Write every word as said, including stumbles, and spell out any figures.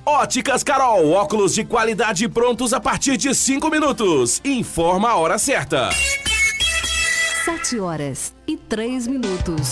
Óticas Carol, óculos de qualidade prontos a partir de cinco minutos. Informa a hora certa. Sete horas e três minutos.